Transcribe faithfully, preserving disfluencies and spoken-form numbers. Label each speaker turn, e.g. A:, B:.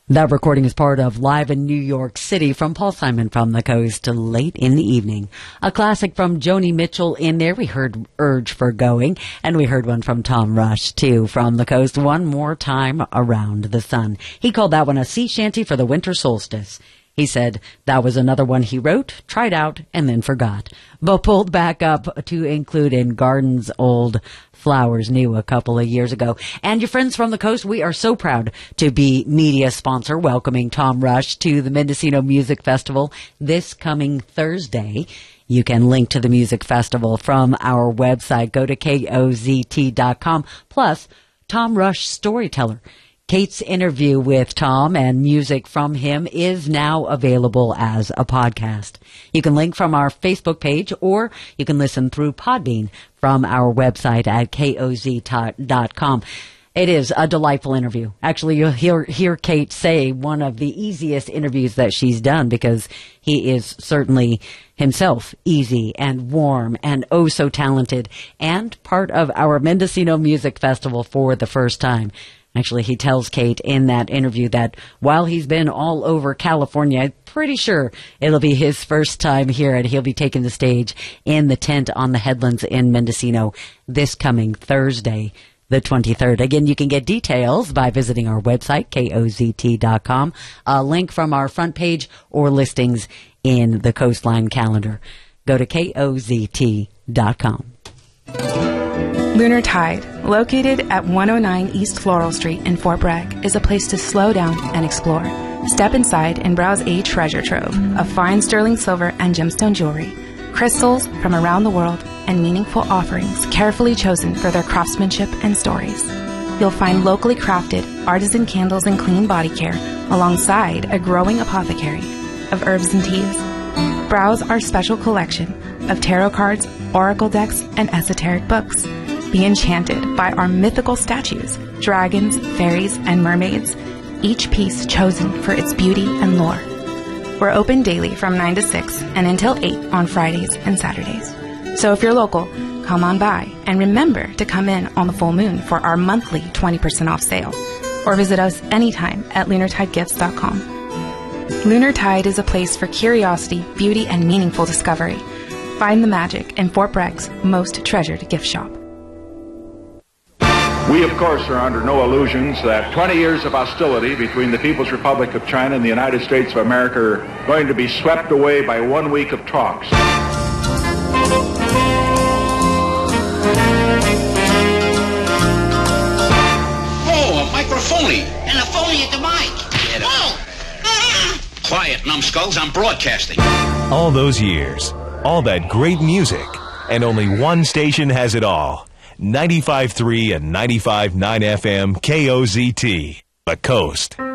A: That recording is part of Live in New York City from Paul Simon from the Coast to late in the evening. A classic from Joni Mitchell in there. We heard Urge for Going, and we heard one from Tom Rush, too, from the Coast, One More Time Around the Sun. He called that one a sea shanty for the winter solstice. He said that was another one he wrote, tried out, and then forgot, but pulled back up to include in Garden's Old Flowers New a couple of years ago. And your friends from the Coast, we are so proud to be media sponsor welcoming Tom Rush to the Mendocino Music Festival this coming Thursday. You can link to the music festival from our website. Go to K O Z T dot com. Plus, Tom Rush Storyteller. Kate's interview with Tom and music from him is now available as a podcast. You can link from our Facebook page, or you can listen through Podbean from our website at K O Z dot com. It is a delightful interview. Actually, you'll hear, hear Kate say one of the easiest interviews that she's done, because he is certainly himself easy and warm and oh so talented, and part of our Mendocino Music Festival for the first time. Actually, he tells Kate in that interview that while he's been all over California, I'm pretty sure it'll be his first time here, and he'll be taking the stage in the tent on the Headlands in Mendocino this coming Thursday, the twenty-third. Again, you can get details by visiting our website, K O Z T dot com, a link from our front page, or listings in the Coastline calendar. Go to K O Z T dot com.
B: Lunar Tide, located at one oh nine East Floral Street in Fort Bragg, is a place to slow down and explore. Step inside and browse a treasure trove of fine sterling silver and gemstone jewelry, crystals from around the world, and meaningful offerings carefully chosen for their craftsmanship and stories. You'll find locally crafted artisan candles and clean body care, alongside a growing apothecary of herbs and teas. Browse our special collection of tarot cards, oracle decks, and esoteric books. Be enchanted by our mythical statues, dragons, fairies, and mermaids, each piece chosen for its beauty and lore. We're open daily from nine to six and until eight on Fridays and Saturdays. So if you're local, come on by, and remember to come in on the full moon for our monthly twenty percent off sale, or visit us anytime at lunar tide gifts dot com. Lunar Tide is a place for curiosity, beauty, and meaningful discovery. Find the magic in Fort Bragg's most treasured gift shop.
C: We, of course, are under no illusions that twenty years of hostility between the People's Republic of China and the United States of America are going to be swept away by one week of talks.
D: Oh, a microphony. And a phony at the mic. Get oh. Quiet, numbskulls, I'm broadcasting.
E: All those years, all that great music, and only one station has it all. ninety-five point three and ninety-five point nine F M K O Z T, The Coast.